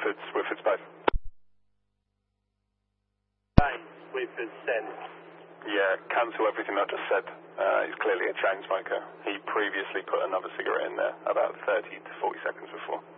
Whitford's both. Whitford sent. Yeah, cancel everything I just said. He's clearly a chain smoker. He previously put another cigarette in there about 30 to 40 seconds before.